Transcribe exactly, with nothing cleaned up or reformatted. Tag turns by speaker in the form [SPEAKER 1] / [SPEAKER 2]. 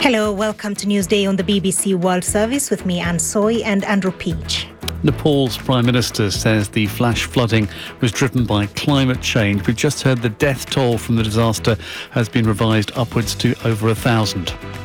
[SPEAKER 1] Hello, welcome to Newsday on the B B C World Service with me, Anne Soy and Andrew Peach.
[SPEAKER 2] Nepal's Prime Minister says the flash flooding was driven by climate change. We've just heard the death toll from the disaster has been revised upwards to over a thousand.